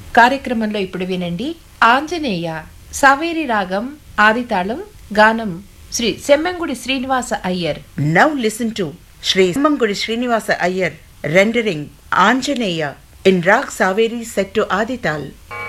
కార్యక్రమంలో ఇప్పుడు వినండి ఆంజనేయ సావేరి రాగం ఆదితాళం గానం Shri Semmangudi Srinivasa Iyer. Now listen to Sri Semmangudi Srinivasa Iyer rendering Anjaneya in Rag Saveri set to Adital.